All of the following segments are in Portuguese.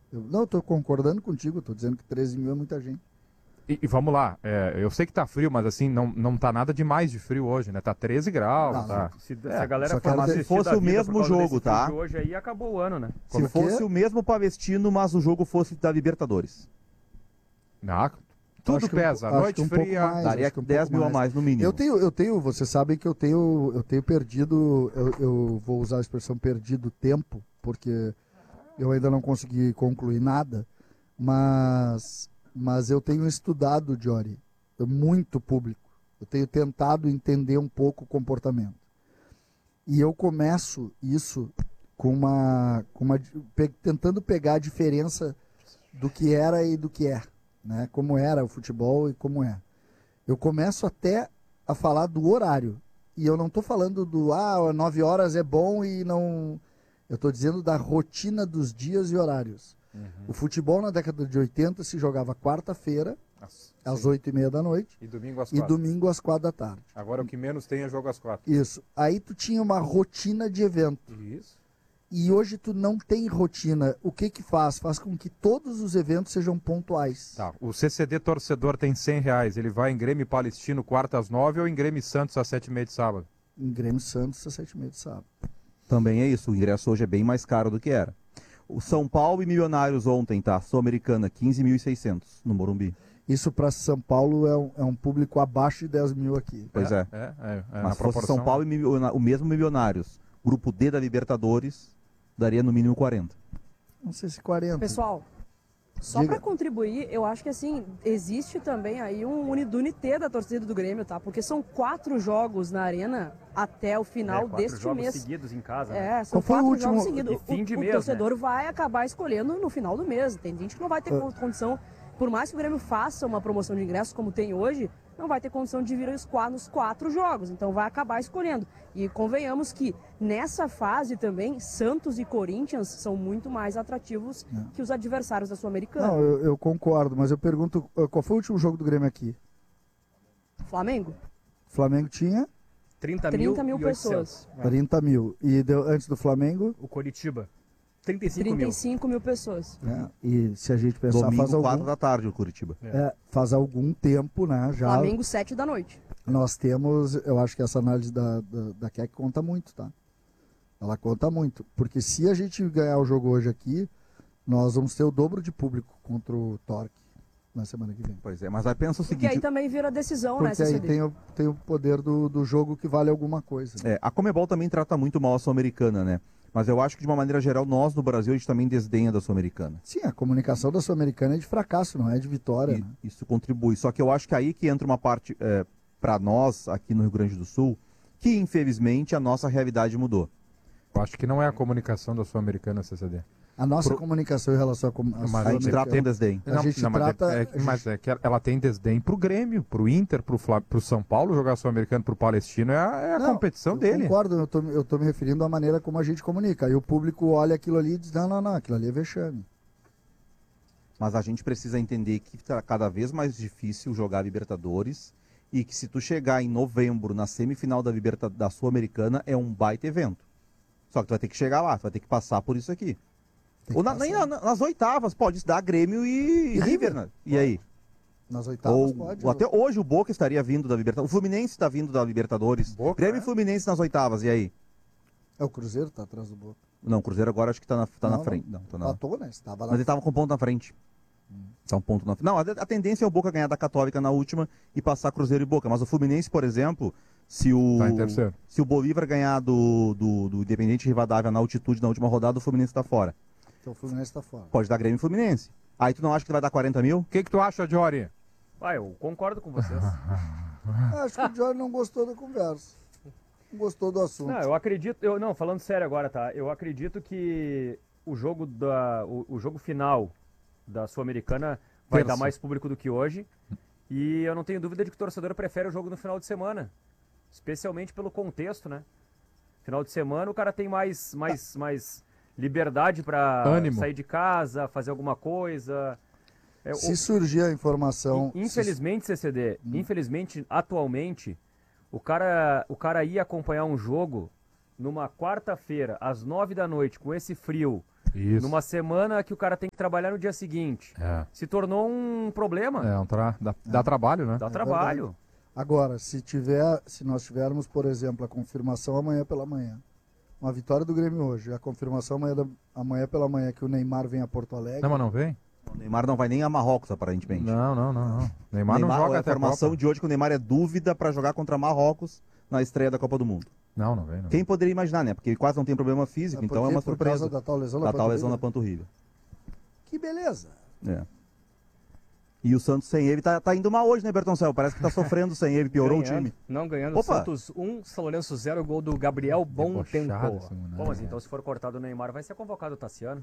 Não, eu tô concordando contigo, tô dizendo que 13 mil é muita gente. E vamos lá, eu sei que tá frio, mas assim, não tá nada demais de frio hoje, né? Tá 13 graus, Não, tá? Se a galera só for quero assistir se fosse da o vida mesmo por causa jogo, desse frio tá? de hoje aí, acabou o ano, né? Se fosse o mesmo Palestino, mas o jogo fosse da Libertadores. Não, tudo Acho que pesa, acho noite que um pouco fria. mais, Daria acho que um 10 pouco mil a mais no mínimo. Eu tenho, vocês sabem que eu tenho perdido, eu vou usar a expressão perdido tempo, porque eu ainda não consegui concluir nada, mas eu tenho estudado, Jory, muito público. Eu tenho tentado entender um pouco o comportamento. E eu começo isso tentando pegar a diferença do que era e do que é, né? Como era o futebol e como é. Eu começo até a falar do horário. E eu não estou falando 9 horas é bom e não. Eu estou dizendo da rotina dos dias e horários. O futebol na década de 80 se jogava quarta-feira, às 8h30 da noite, E domingo às e 4. domingo às 4 da tarde. Agora o que menos tem é jogo às 4. Isso. Aí tu tinha uma rotina de evento. Isso. E hoje tu não tem rotina. O que que faz? Faz com que todos os eventos sejam pontuais. Tá, o CCD torcedor tem R$ 100. Ele vai em Grêmio Palestino quarta às 9 ou em Grêmio Santos às 7h30 de sábado? Em Grêmio Santos, às 7h30 de sábado. Também é isso, o ingresso hoje é bem mais caro do que era. O São Paulo e Milionários ontem, tá? Sul-Americana, 15.600 no Morumbi. Isso para São Paulo é um público abaixo de 10 mil aqui. Pois é. Na Mas se fosse proporção, São Paulo e o mesmo Milionários, grupo D da Libertadores, daria no mínimo 40. Não sei se 40. Pessoal, só Diga. para contribuir, eu acho que assim, existe também aí um unidunité da torcida do Grêmio, tá? Porque são 4 jogos na arena até o final 4 deste jogos mês. seguidos em casa, né? São Qual foi o 4 último- jogos seguidos. E fim de mês, o torcedor vai acabar escolhendo no final do mês. Tem gente que não vai ter condição, por mais que o Grêmio faça uma promoção de ingressos como tem hoje, não vai ter condição de vir nos 4 jogos. Então vai acabar escolhendo. E convenhamos que nessa fase também, Santos e Corinthians são muito mais atrativos que os adversários da Sul-Americana. Não, eu concordo, mas eu pergunto, qual foi o último jogo do Grêmio aqui? Flamengo? O Flamengo tinha 30 mil pessoas. 30 mil. E antes do Flamengo, O Coritiba, 35 mil. 35 mil pessoas. né? E se a gente pensar, Domingo, faz 4 algum, da tarde, o Curitiba. faz algum tempo, né? Já Flamengo, 7 da noite. nós temos, eu acho que essa análise da Keck conta muito, tá? Ela conta muito. Porque se a gente ganhar o jogo hoje aqui, nós vamos ter o dobro de público contra o Torque na semana que vem. Pois é, mas aí pensa o Porque seguinte... aí também vira decisão, né, Porque aí CCD? tem o poder do jogo que vale alguma coisa. A Conmebol também trata muito mal a Sul-Americana, né? Mas eu acho que, de uma maneira geral, nós no Brasil, a gente também desdenha da Sul-Americana. Sim, a comunicação da Sul-Americana é de fracasso, não é de vitória. E Né? isso contribui. Só que eu acho que aí que entra uma parte, para nós, aqui no Rio Grande do Sul, que, infelizmente, a nossa realidade mudou. Eu acho que não é a comunicação da Sul-Americana CCD. A nossa comunicação em relação à Mas A gente trata com Sul-Americana. desdém. A gente trata- Mas é que ela tem desdém pro Grêmio, pro Inter, pro São Paulo jogar Sul-Americano, pro Palestino, é a Não, competição eu dele. Concordo, eu tô me referindo à maneira como a gente comunica. Aí o público olha aquilo ali e diz, não, aquilo ali é vexame. Mas a gente precisa entender que está cada vez mais difícil jogar Libertadores e que se tu chegar em novembro na semifinal da Sul-Americana é um baita evento. Só que tu vai ter que chegar lá, tu vai ter que passar por isso aqui. Tem que Ou passar. nas oitavas, pode dar Grêmio e River, né? E aí? Nas oitavas pode. Ou até hoje o Boca estaria vindo da Libertadores. O Fluminense está vindo da Libertadores. Boca, Grêmio e Fluminense nas oitavas, e aí? É o Cruzeiro tá atrás do Boca. Não, o Cruzeiro agora acho que tá na Não, frente. Não, tá na... Matou, né? Estava lá. Mas ele tava com um ponto na frente. Tá um ponto na... Não, a tendência é o Boca ganhar da Católica na última e passar Cruzeiro e Boca. Mas o Fluminense, por exemplo, se Tá em terceiro. o Bolívar ganhar do Independente Rivadavia na altitude na última rodada, o Fluminense tá fora. Então o Fluminense tá fora. Pode dar Grêmio e Fluminense. Aí tu não acha que vai dar 40 mil? O que tu acha, Jory? Eu concordo com vocês. Acho que o Jorge não gostou da conversa. Não gostou do assunto. Não, eu acredito, não, falando sério agora, tá? Eu acredito que o jogo final da Sul-Americana vai Terça. dar mais público do que hoje. E eu não tenho dúvida de que o torcedor prefere o jogo no final de semana. Especialmente pelo contexto, né? Final de semana o cara tem mais liberdade pra Ânimo. sair de casa, fazer alguma coisa. Se surgir a informação... Infelizmente, CCD, infelizmente, atualmente, o cara ia acompanhar um jogo numa quarta-feira, às 9 da noite, com esse frio, Isso. numa semana que o cara tem que trabalhar no dia seguinte. Se tornou um problema. Dá trabalho, né? Dá trabalho. Agora, se nós tivermos, por exemplo, a confirmação amanhã pela manhã, uma vitória do Grêmio hoje, a confirmação amanhã pela manhã que o Neymar vem a Porto Alegre. Não, mas não vem? O Neymar não vai nem a Marrocos, aparentemente. Não. Neymar não joga a até a informação Copa. de hoje que o Neymar é dúvida para jogar contra Marrocos na estreia da Copa do Mundo. Não vem. Quem poderia imaginar, né? Porque ele quase não tem problema físico, então é uma Por surpresa. causa da tal lesão na panturrilha. Que beleza. É. E o Santos sem ele tá indo mal hoje, né, Bertoncel? Parece que tá sofrendo sem ele, piorou o time. Não ganhando. Opa. Santos 1, São Lourenço 0, gol do Gabriel Bom Tempo. Bom, mas então se for cortado o Neymar, vai ser convocado o Tassiano.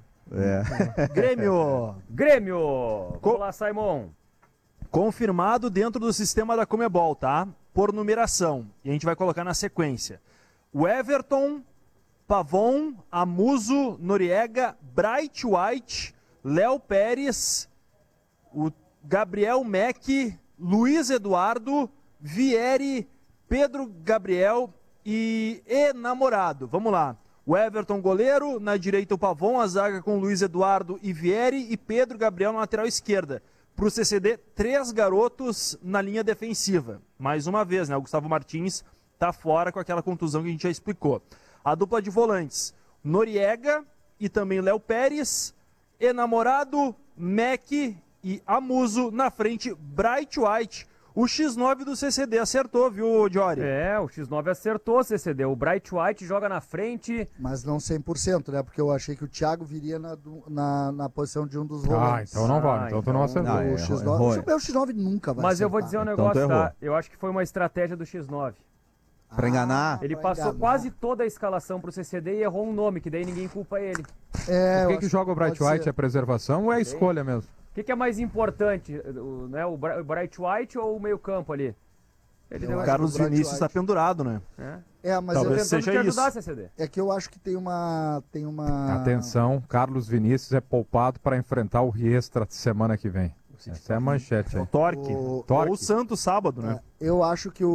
Grêmio. Vamos lá, Simon. Confirmado dentro do sistema da Comebol, tá? Por numeração. E a gente vai colocar na sequência. O Everton, Pavon, Amuso, Noriega, Bright White, Léo Pérez, o Gabriel Mack, Luiz Eduardo, Vieri, Pedro Gabriel e Enamorado. Vamos lá. O Everton goleiro, na direita o Pavon, a zaga com Luiz Eduardo e Vieri e Pedro Gabriel na lateral esquerda. Para o CCD, 3 garotos na linha defensiva. Mais uma vez, né? O Gustavo Martins está fora com aquela contusão que a gente já explicou. A dupla de volantes, Noriega e também Léo Pérez, Enamorado, Mack e Amuso. Na frente, Bright White. O X9 do CCD acertou, viu, Jory? O X9 acertou, CCD. O Bright White joga na frente. Mas não 100%, né? Porque eu achei que o Thiago viria na posição de um dos volantes. Então não vale. Então tu não acertou. O X9, o X9 nunca vai Mas acertar. eu vou dizer um negócio, tá? Eu acho que foi uma estratégia do X9. Pra enganar? Ele passou quase toda a escalação pro CCD e errou um nome, que daí ninguém culpa ele. Por que joga o Bright White? É preservação ou é escolha mesmo? O que é mais importante, o Bright White ou o meio campo ali? O Carlos Vinícius está pendurado, né? Mas talvez eu seja te ajudar, isso. CCD. É que eu acho que tem uma... Atenção, Carlos Vinícius é poupado para enfrentar o Riestra semana que vem. Essa é a manchete aí. Torque. O Ou o Santos sábado, né? Eu acho que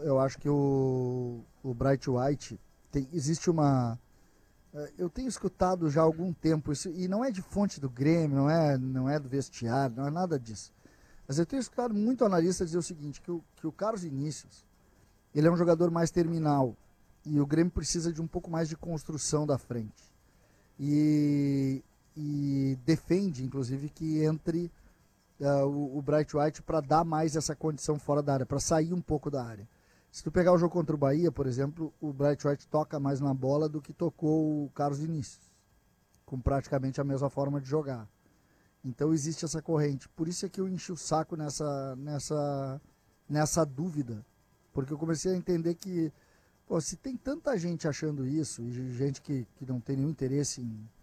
o Bright White existe uma... Eu tenho escutado já há algum tempo isso, e não é de fonte do Grêmio, não é do vestiário, não é nada disso. Mas eu tenho escutado muito analista dizer o seguinte, que o Carlos Vinícius, ele é um jogador mais terminal, e o Grêmio precisa de um pouco mais de construção da frente. E defende, inclusive, que entre o Bright White para dar mais essa condição fora da área, para sair um pouco da área. Se tu pegar o jogo contra o Bahia, por exemplo, o Bright White toca mais na bola do que tocou o Carlos Vinícius, com praticamente a mesma forma de jogar. Então existe essa corrente. Por isso é que eu enchi o saco nessa dúvida, porque eu comecei a entender que, se tem tanta gente achando isso, e gente que não tem nenhum interesse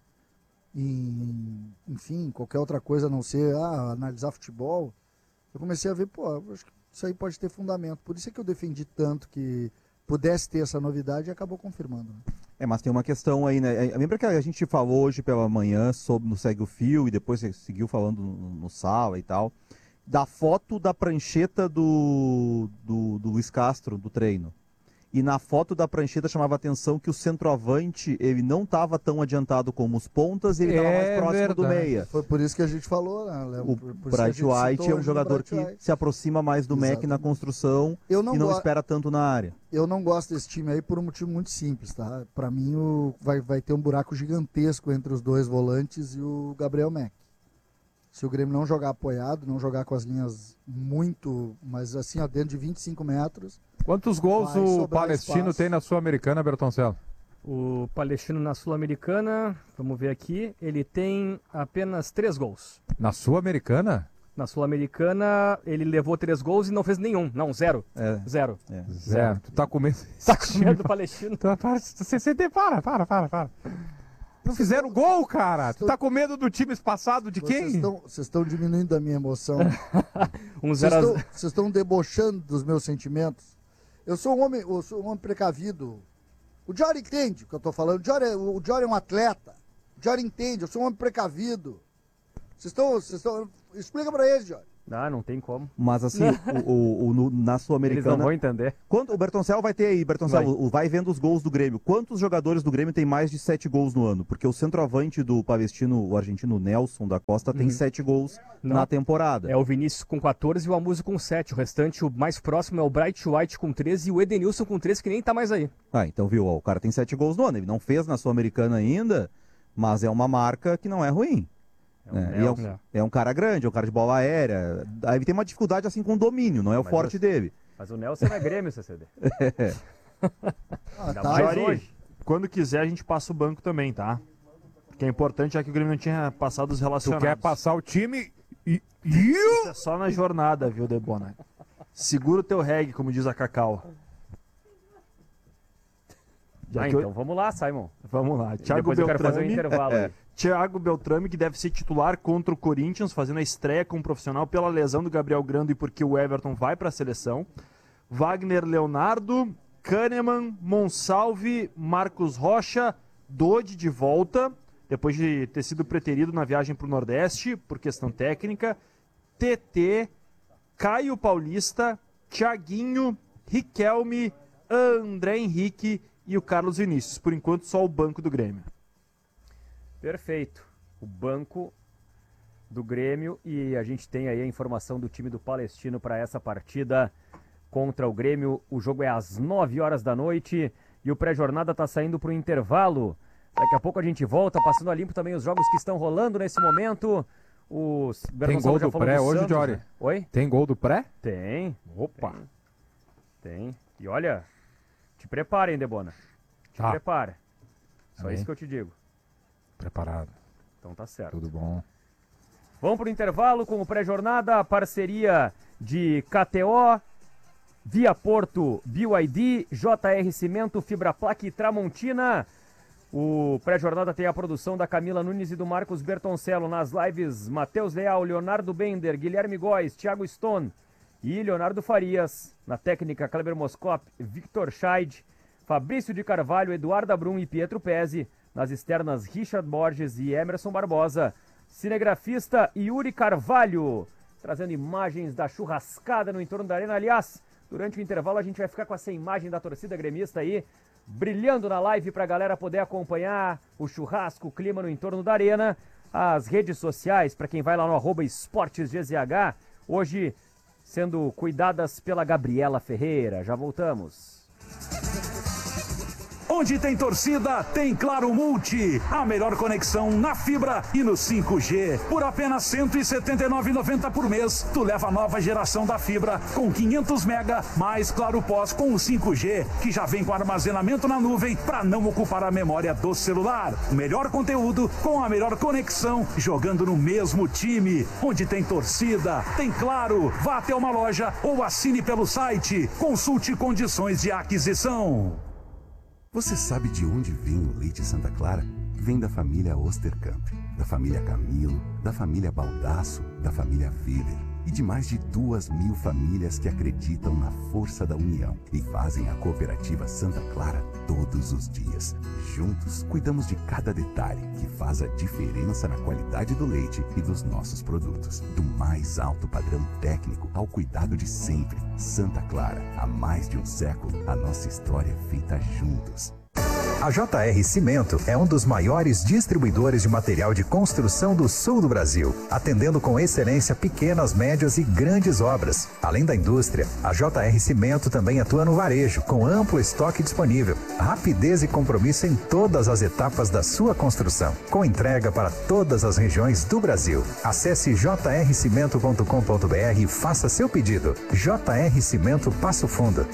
enfim, qualquer outra coisa a não ser analisar futebol, eu comecei a ver, acho que isso aí pode ter fundamento. Por isso é que eu defendi tanto que pudesse ter essa novidade e acabou confirmando. Né? Mas tem uma questão aí, né? Lembra que a gente falou hoje pela manhã no Segue o Fio e depois você seguiu falando no Sala e tal, da foto da prancheta do Luiz Castro do treino. E na foto da prancheta chamava a atenção que o centroavante, ele não estava tão adiantado como os pontas, ele estava mais próximo do meia. Foi por isso que a gente falou, né, Léo? O Bright White é um jogador que se aproxima mais do Mack na construção e não espera tanto na área. Eu não gosto desse time aí por um motivo muito simples, tá? Para mim vai ter um buraco gigantesco entre os dois volantes e o Gabriel Mack. Se o Grêmio não jogar apoiado, não jogar com as linhas mas assim, dentro de 25 metros... Quantos gols o Palestino tem na Sul-Americana, Bertoncello? O Palestino na Sul-Americana, vamos ver aqui, ele tem apenas 3 gols. Na Sul-Americana? Na Sul-Americana, ele levou 3 gols e não fez nenhum. Não, 0. Zero. Zero. Tu tá com medo? Tá com medo do Palestino? Para. Não fizeram gol, cara. Tu tá com medo do time passado de quem? Vocês estão diminuindo a minha emoção. Vocês estão debochando dos meus sentimentos. Eu sou um homem precavido. O Jory entende o que eu estou falando. O Jory é um atleta. O Jory entende, eu sou um homem precavido. Vocês estão... Explica para eles, Jory. Não tem como. Mas assim, na Eles Sul-Americana... não vão entender. O Bertoncello vai ter aí, Bertoncello, vai vendo os gols do Grêmio. Quantos jogadores do Grêmio tem mais de 7 gols no ano? Porque o centroavante do Palestino, o argentino Nelson da Costa, tem 7 gols na temporada. É o Vinícius com 14 e o Amuso com 7. O restante, o mais próximo é o Bright White com 13 e o Edenilson com 13, que nem tá mais aí. Então viu, o cara tem 7 gols no ano. Ele não fez na Sul-Americana ainda, mas é uma marca que não é ruim. É um cara grande, é um cara de bola aérea. Aí ele tem uma dificuldade assim com o domínio, não é o forte dele. Mas o Nelson é Grêmio, CCD. Ainda tá. mais Jori, hoje. quando quiser a gente passa o banco também, tá? Porque é importante, já que o Grêmio não tinha passado os Tu relacionados. quer passar o time e... Isso é só na jornada, viu, Debona? Segura o teu reggae, como diz a Cacau. Então vamos lá, Simon. Vamos lá. Thiago Depois eu quero fazer um Beltrame. intervalo aí. Thiago Beltrame, que deve ser titular contra o Corinthians, fazendo a estreia como profissional pela lesão do Gabriel Grando e porque o Everton vai para a seleção. Wagner Leonardo, Kahneman, Monsalve, Marcos Rocha, Dodi de volta, depois de ter sido preterido na viagem para o Nordeste, por questão técnica. TT, Caio Paulista, Thiaguinho, Riquelme, André Henrique e o Carlos Vinícius. Por enquanto, só o banco do Grêmio. Perfeito. O banco do Grêmio, e a gente tem aí a informação do time do Palestino para essa partida contra o Grêmio. O jogo é às 9 horas da noite e o pré-jornada está saindo para o intervalo. Daqui a pouco a gente volta, passando a limpo também os jogos que estão rolando nesse momento. Tem gol do pré hoje, Santos, Jori? né? Oi? Tem gol do pré? Tem. Opa! Tem. E olha, te preparem, Debona. Te Tá. prepara. Só Amém. isso que eu te digo. Preparado. Então tá certo. Tudo bom. Vamos para o intervalo com o pré-jornada, parceria de KTO, Via Porto, BYD, JR Cimento, Fibraplaque e Tramontina. O pré-jornada tem a produção da Camila Nunes e do Marcos Bertoncello. Nas lives, Matheus Leal, Leonardo Bender, Guilherme Góes, Thiago Stone e Leonardo Farias. Na técnica, Kleber Moscop, Victor Scheid, Fabrício de Carvalho, Eduardo Abrum e Pietro Pezzi. Nas externas, Richard Borges e Emerson Barbosa. Cinegrafista Yuri Carvalho, trazendo imagens da churrascada no entorno da arena. Aliás, durante o intervalo a gente vai ficar com essa imagem da torcida gremista aí, brilhando na live para a galera poder acompanhar o churrasco, o clima no entorno da arena. As redes sociais, para quem vai lá no @esportesgzh, hoje sendo cuidadas pela Gabriela Ferreira. Já voltamos. Onde tem torcida, tem Claro Multi. A melhor conexão na fibra e no 5G. Por apenas R$ 179,90 por mês, tu leva a nova geração da fibra com 500 mega mais Claro Pós com o 5G, que já vem com armazenamento na nuvem para não ocupar a memória do celular. O melhor conteúdo com a melhor conexão, jogando no mesmo time. Onde tem torcida, tem Claro. Vá até uma loja ou assine pelo site. Consulte condições de aquisição. Você sabe de onde vem o leite Santa Clara? Vem da família Osterkamp, da família Camilo, da família Baldasso, da família Weber e de mais de 2.000 famílias que acreditam na força da união e fazem a cooperativa Santa Clara todos os dias. Juntos, cuidamos de cada detalhe que faz a diferença na qualidade do leite e dos nossos produtos. Do mais alto padrão técnico ao cuidado de sempre. Santa Clara, há mais de um século, a nossa história é feita juntos. A JR Cimento é um dos maiores distribuidores de material de construção do sul do Brasil, atendendo com excelência pequenas, médias e grandes obras. Além da indústria, a JR Cimento também atua no varejo, com amplo estoque disponível, rapidez e compromisso em todas as etapas da sua construção, com entrega para todas as regiões do Brasil. Acesse jrcimento.com.br e faça seu pedido. JR Cimento Passo Fundo,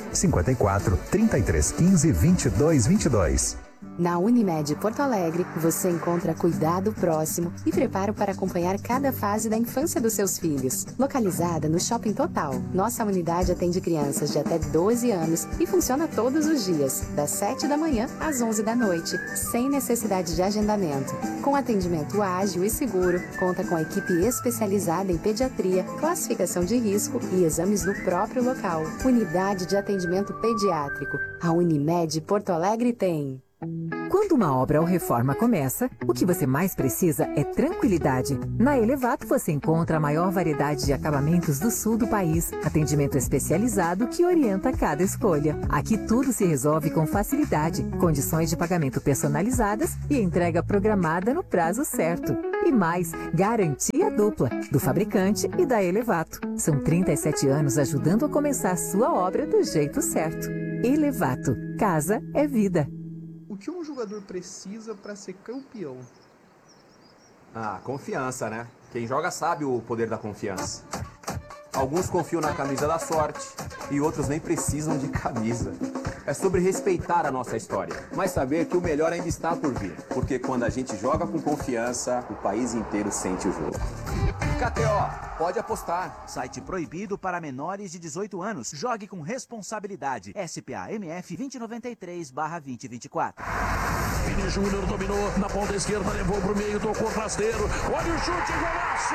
54 33 15 22 22. Na Unimed Porto Alegre, você encontra cuidado próximo e preparo para acompanhar cada fase da infância dos seus filhos. Localizada no Shopping Total, nossa unidade atende crianças de até 12 anos e funciona todos os dias, das 7 da manhã às 11 da noite, sem necessidade de agendamento. Com atendimento ágil e seguro, conta com a equipe especializada em pediatria, classificação de risco e exames no próprio local. Unidade de atendimento pediátrico. A Unimed Porto Alegre tem. Quando uma obra ou reforma começa, o que você mais precisa é tranquilidade. Na Elevato você encontra a maior variedade de acabamentos do sul do país, atendimento especializado que orienta cada escolha. Aqui tudo se resolve com facilidade, condições de pagamento personalizadas e entrega programada no prazo certo. E mais, garantia dupla, do fabricante e da Elevato. São 37 anos ajudando a começar sua obra do jeito certo. Elevato. Casa é vida. O que um jogador precisa para ser campeão? Confiança, né? Quem joga sabe o poder da confiança. Alguns confiam na camisa da sorte e outros nem precisam de camisa. É sobre respeitar a nossa história, mas saber que o melhor ainda está por vir. Porque quando a gente joga com confiança, o país inteiro sente o jogo. KTO, pode apostar. Site proibido para menores de 18 anos. Jogue com responsabilidade. SPA MF 2093/2024. Vini Júnior dominou na ponta esquerda, levou pro meio, tocou rasteiro. Olha o chute, golaço!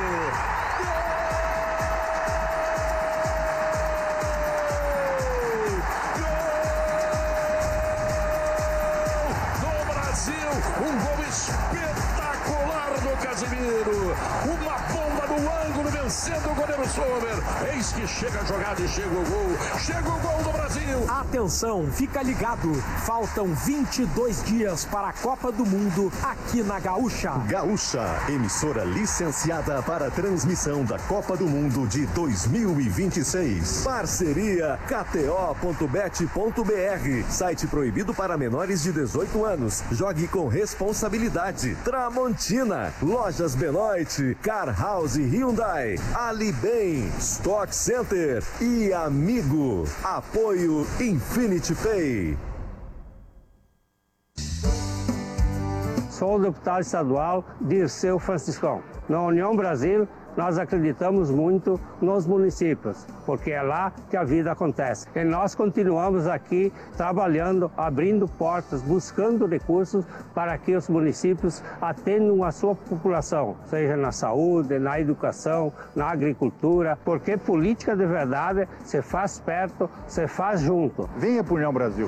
Um gol espetacular do Casimiro. Uma bomba no ângulo vencendo o goleiro Sommer. Eis que chega a jogada e chega o gol. Chega o gol do Brasil. Atenção, fica ligado. Faltam 22 dias para a Copa do Mundo aqui na Gaúcha. Gaúcha, emissora licenciada para a transmissão da Copa do Mundo de 2026. Parceria KTO.bet.br. Site proibido para menores de 18 anos. Jogue com responsabilidade. Tramontina, Lojas Benoit, Car House Hyundai, Alibem, Stock Center e Amigo. Apoio Infinity Pay. Sou o deputado estadual Dirceu Franciscão. Na União Brasil, nós acreditamos muito nos municípios, porque é lá que a vida acontece. E nós continuamos aqui trabalhando, abrindo portas, buscando recursos para que os municípios atendam a sua população, seja na saúde, na educação, na agricultura, porque política de verdade se faz perto, se faz junto. Venha para União Brasil.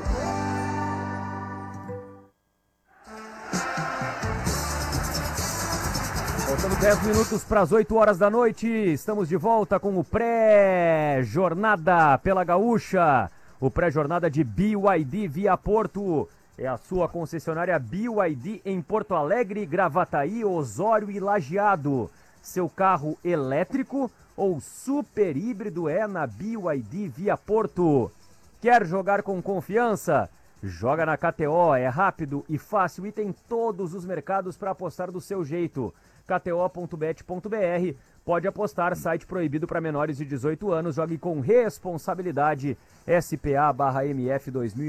Faltando 10 minutos para as 8 horas da noite, estamos de volta com o pré-jornada pela Gaúcha. O pré-jornada de BYD Via Porto. É a sua concessionária BYD em Porto Alegre, Gravataí, Osório e Lajeado. Seu carro elétrico ou super híbrido é na BYD Via Porto. Quer jogar com confiança? Joga na KTO, é rápido e fácil e tem todos os mercados para apostar do seu jeito. KTO.bet.br, pode apostar, site proibido para menores de 18 anos, jogue com responsabilidade, SPA/MF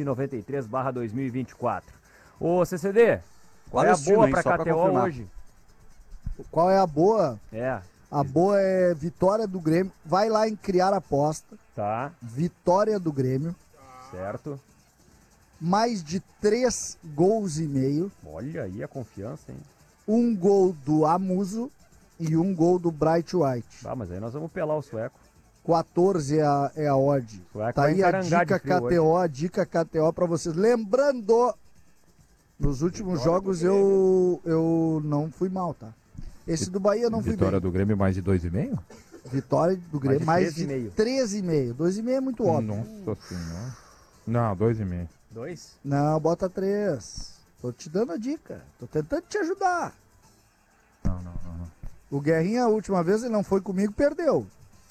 2093/2024. Ô CCD, qual é a boa para KTO hoje? Qual é a boa? É. A boa é vitória do Grêmio, vai lá em criar aposta. Tá. Vitória do Grêmio. Certo. Mais de 3 gols e meio. Olha aí a confiança, hein? Um gol do Amuso e um gol do Bright White. Mas aí nós vamos pelar o sueco. 14 é a odd. Tá aí a dica KTO, a dica KTO pra vocês. Lembrando, nos últimos jogos eu não fui mal, tá? Esse do Bahia não fui bem. Vitória do Grêmio mais de 2,5? Vitória do Grêmio mais de 13,5. 2,5 é muito óbvio. Nossa senhora. Não, 2,5. 2? Não, bota 3. Tô te dando a dica. Tô tentando te ajudar. Não. O Guerrinha, a última vez, ele não foi comigo, perdeu.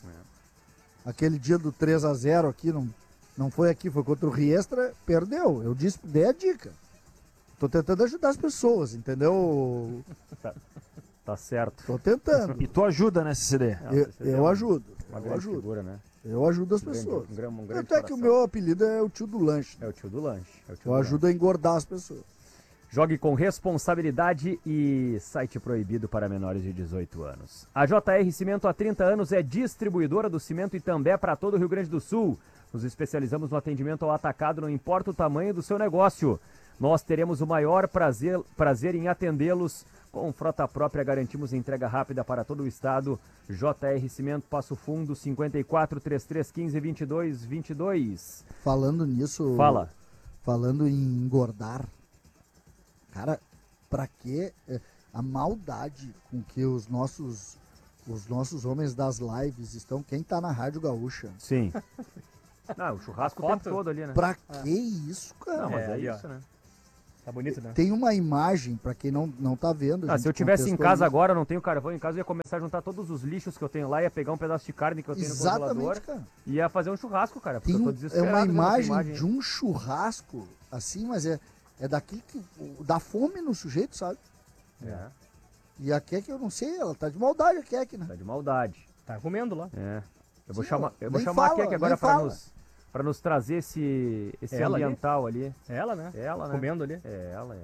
Aquele dia do 3-0 aqui, não foi aqui, foi contra o Riestra, perdeu. Eu dei a dica. Tô tentando ajudar as pessoas, entendeu? Tá certo. Tô tentando. E tu ajuda, né, CCD? Eu ajudo. Uma grande figura, né? Eu ajudo as pessoas. Um grande Tanto é que o meu apelido é o tio do lanche. É o tio do lanche. Eu ajudo a engordar as pessoas. Jogue com responsabilidade e site proibido para menores de 18 anos. A JR Cimento há 30 anos é distribuidora do cimento Itambé para todo o Rio Grande do Sul. Nos especializamos no atendimento ao atacado, não importa o tamanho do seu negócio. Nós teremos o maior prazer em atendê-los. Com frota própria, garantimos entrega rápida para todo o estado. JR Cimento, Passo Fundo, 54 3315 2222. Falando nisso... Fala. Falando em engordar... Cara, pra que a maldade com que os nossos homens das lives estão? Quem tá na Rádio Gaúcha? Sim. Não, o churrasco o tempo todo ali, né? Pra que isso, cara? Não, mas é ali, isso, né? Tá bonito, né? Tem uma imagem, pra quem não tá vendo. Se eu tivesse em casa agora, eu não tenho carvão em casa, eu ia começar a juntar todos os lixos que eu tenho lá, ia pegar um pedaço de carne que eu tenho no congelador, cara. e ia fazer um churrasco, cara, porque eu tô É desesperado. uma vendo essa imagem de um churrasco, assim, mas é daquele que dá fome no sujeito, sabe? É. E a Kek, eu não sei, ela tá de maldade, a Kek, né? Tá de maldade. Tá comendo lá. É. Eu vou Sim, chamar nem a fala, Kek agora nem fala. pra nos trazer esse Ela ambiental ali. É ela, né? Ela, né? Comendo ali. É ela.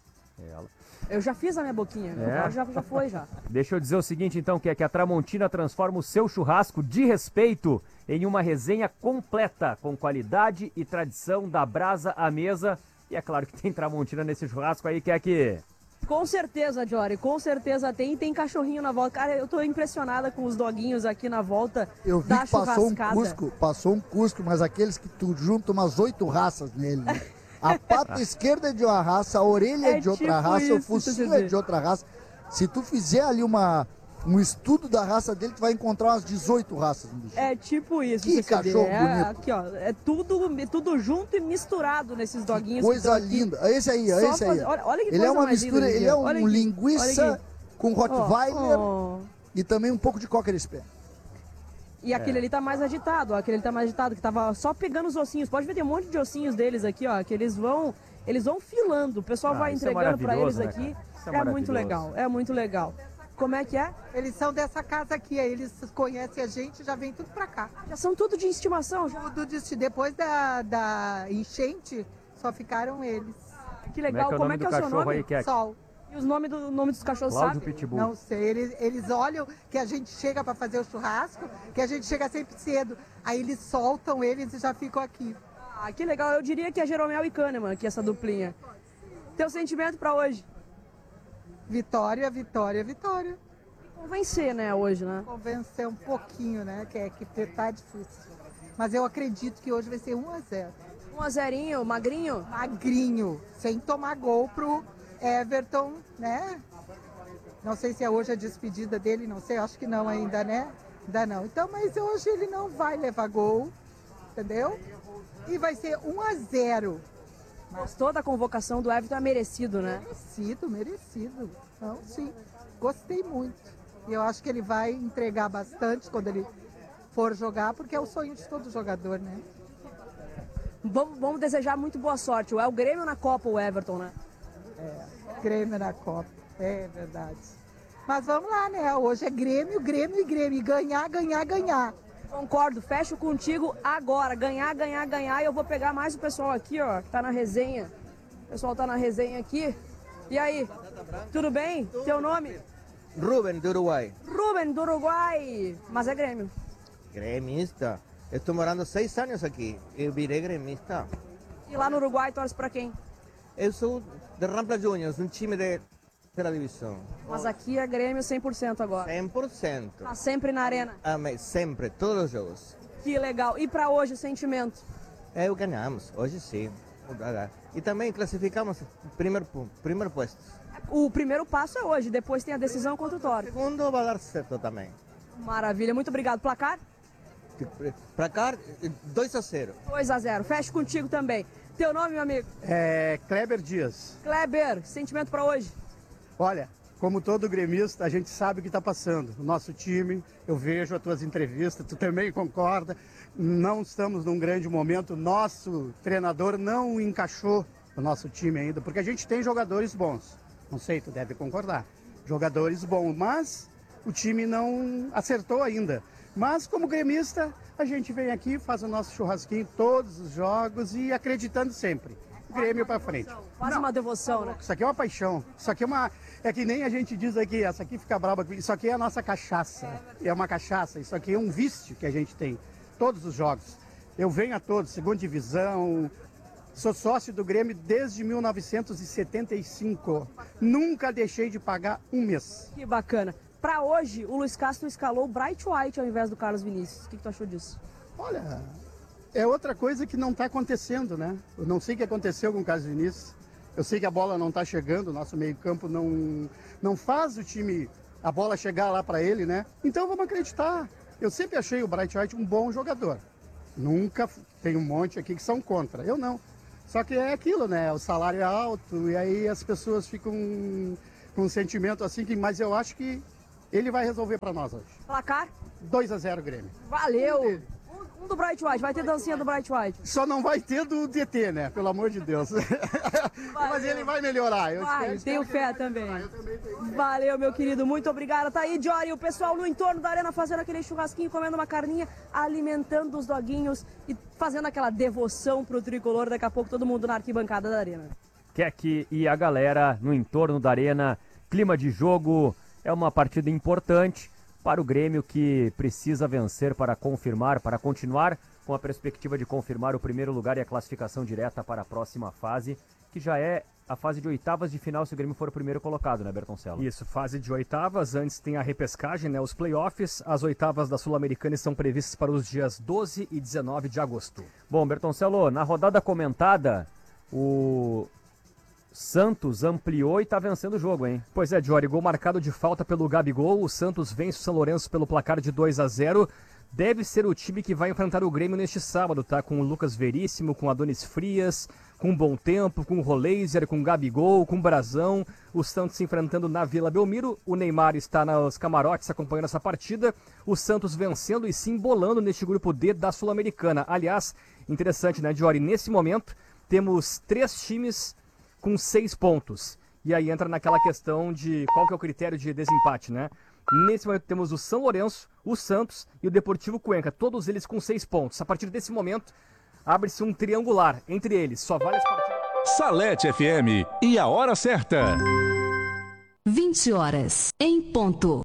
Eu já fiz a minha boquinha, É? já foi já. Deixa eu dizer o seguinte, então, que é que a Tramontina transforma o seu churrasco de respeito em uma resenha completa, com qualidade e tradição da brasa à mesa. E é claro que tem Tramontina nesse churrasco aí, que é que... Com certeza, Jory, com certeza tem cachorrinho na volta. Cara, eu tô impressionada com os doguinhos aqui na volta Eu vi da que passou churrascada. passou um Cusco, mas aqueles que tu junta umas 8 raças nele, né? A pata esquerda é de uma raça, a orelha é de outra tipo raça, o isso, focinho é de outra raça. Se tu fizer ali um estudo da raça dele, tu vai encontrar umas 18 raças no bicho. É tipo isso. Que CCD. cachorro bonito. Aqui, ó, é tudo junto e misturado nesses doguinhos. Coisa que estão aqui. linda. Esse aí, Só esse aí. fazer- olha que Ele é coisa uma mais mistura, linda, ele é olha um aqui, linguiça olha aqui. com Rottweiler Ó. e também um pouco de Cocker Spaniel. E aquele ali tá mais agitado, ó, aquele ali tá mais agitado, que tava só pegando os ossinhos. Pode ver, tem um monte de ossinhos deles aqui, ó, que eles vão filando. O pessoal vai isso é entregando pra eles maravilhoso, né, aqui. cara? Isso é É muito maravilhoso. legal, é muito legal. Como é que é? Eles são dessa casa aqui, aí eles conhecem a gente, já vem tudo pra cá. Já são tudo de estimação? Tudo depois da enchente, só ficaram eles. Que legal, como é que é o seu nome? aí, Kek? Sol. E os nomes dos cachorros, Cláudio sabe? Pitbull. Não sei, eles olham que a gente chega para fazer o churrasco, que a gente chega sempre cedo. Aí eles soltam eles e já ficam aqui. Ah, que legal. Eu diria que é Jeromel e Kahneman, aqui essa duplinha. Teu sentimento pra hoje? Vitória, vitória, vitória. Convencer, né, hoje, né? Convencer um pouquinho, né, que tá difícil. Mas eu acredito que hoje vai ser 1-0. 1-0, magrinho? Magrinho, sem tomar gol pro Everton, né? Não sei se é hoje a despedida dele, não sei, acho que não ainda, né? Ainda não. Então, mas hoje ele não vai levar gol, entendeu? E vai ser 1-0. Gostou da convocação do Everton? É merecido, né? Merecido. Não, sim. Gostei muito. E eu acho que ele vai entregar bastante quando ele for jogar, porque é o sonho de todo jogador, né? Vamos desejar muito boa sorte. É o Grêmio na Copa, o Everton, né? Grêmio na Copa, é verdade. Mas vamos lá, né? Hoje é Grêmio, Grêmio e Grêmio. Ganhar, ganhar, ganhar. Concordo, fecho contigo agora. Ganhar, ganhar, ganhar. E eu vou pegar mais o pessoal aqui, ó, que tá na resenha. O pessoal tá na resenha aqui. E aí, tudo bem? Teu nome? Rubén, do Uruguai. Rubén, do Uruguai. Mas é Grêmio. Gremista. Estou morando 6 anos aqui. Eu virei gremista. E lá no Uruguai torce pra quem? Eu sou de Rampla Juniors, um time de terceira divisão. Mas aqui é Grêmio 100% agora. 100%. Tá sempre na arena. Amém, sempre, todos os jogos. Que legal. E pra hoje o sentimento? Ganhamos, hoje sim. E também classificamos primeiro posto. O primeiro passo é hoje, depois tem a decisão contra o Toro. O segundo vai dar certo também. Maravilha, muito obrigado. Placar? Placar 2-0. 2-0. Fecho contigo também. Teu nome, meu amigo? Kleber Dias. Kleber, sentimento pra hoje? Olha, como todo gremista, a gente sabe o que está passando. O nosso time, eu vejo as tuas entrevistas, tu também concorda. Não estamos num grande momento. Nosso treinador não encaixou o nosso time ainda, porque a gente tem jogadores bons. Não sei, tu deve concordar. Jogadores bons, mas o time não acertou ainda. Mas como gremista, a gente vem aqui, faz o nosso churrasquinho todos os jogos e acreditando sempre. Grêmio para frente. Quase uma devoção, né? Isso aqui é uma paixão. Isso aqui é uma... É que nem a gente diz aqui, essa aqui fica brava. Isso aqui é a nossa cachaça. É uma cachaça. Isso aqui é um vício que a gente tem. Todos os jogos. Eu venho a todos, segunda divisão. Sou sócio do Grêmio desde 1975. Nunca deixei de pagar um mês. Que bacana. Pra hoje, o Luiz Castro escalou o Bright White ao invés do Carlos Vinícius. O que tu achou disso? Olha, é outra coisa que não está acontecendo, né? Eu não sei o que aconteceu com o Carlos Vinícius. Eu sei que a bola não está chegando, nosso meio-campo não faz o time, a bola chegar lá para ele, né? Então vamos acreditar. Eu sempre achei o Bright White um bom jogador. Nunca tem um monte aqui que são contra. Eu não. Só que é aquilo, né? O salário é alto e aí as pessoas ficam com um sentimento assim, mas eu acho que ele vai resolver para nós hoje. Placar? 2-0 Grêmio. Valeu! Um do Bright White, vai ter dancinha do Bright White. Só não vai ter do DT, né? Pelo amor de Deus. Mas ele vai melhorar. Tenho fé também. Valeu, meu querido, muito obrigado. Tá aí, Jory, o pessoal no entorno da arena fazendo aquele churrasquinho, comendo uma carninha, alimentando os doguinhos e fazendo aquela devoção pro tricolor. Daqui a pouco todo mundo na arquibancada da arena. Keck e a galera no entorno da arena, clima de jogo, é uma partida importante para o Grêmio, que precisa vencer para confirmar, para continuar com a perspectiva de confirmar o primeiro lugar e a classificação direta para a próxima fase, que já é a fase de oitavas de final se o Grêmio for o primeiro colocado, né, Bertoncello? Isso, fase de oitavas, antes tem a repescagem, né, os playoffs. As oitavas da Sul-Americana estão previstas para os dias 12 e 19 de agosto. Bom, Bertoncello, na rodada comentada, o Santos ampliou e tá vencendo o jogo, hein? Pois é, Jory, gol marcado de falta pelo Gabigol. O Santos vence o São Lourenço pelo placar de 2-0. Deve ser o time que vai enfrentar o Grêmio neste sábado, tá? Com o Lucas Veríssimo, com Adonis Frias, com Bom Tempo, com o Roleiser, com o Gabigol, com o Brazão. O Santos se enfrentando na Vila Belmiro. O Neymar está nos camarotes acompanhando essa partida. O Santos vencendo e se embolando neste grupo D da Sul-Americana. Aliás, interessante, né, Jory? Nesse momento, temos 3 times com 6 pontos. E aí entra naquela questão de qual que é o critério de desempate, né? Nesse momento temos o São Lourenço, o Santos e o Deportivo Cuenca, todos eles com 6 pontos. A partir desse momento, abre-se um triangular entre eles. Só vale as partidas. Salete FM e a hora certa. 20 horas em ponto.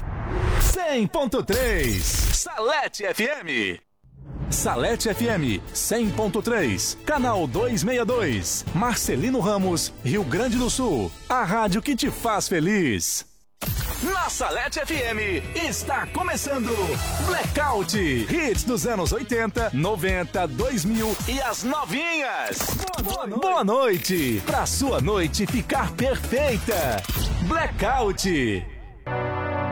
100.3 Salete FM. Salete FM 100.3, canal 262, Marcelino Ramos, Rio Grande do Sul, a rádio que te faz feliz. Na Salete FM está começando Blackout, hits dos anos 80, 90, 2000 e as novinhas. Boa noite, pra sua noite ficar perfeita. Blackout.